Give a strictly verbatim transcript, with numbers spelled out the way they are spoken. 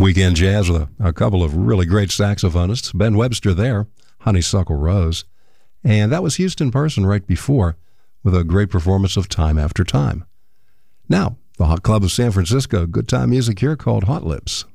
Weekend Jazz with a, a couple of really great saxophonists. Ben Webster there, Honeysuckle Rose. And that was Houston Person right before with a great performance of Time After Time. Now, the Hot Club of San Francisco, good time music here called Hot Lips.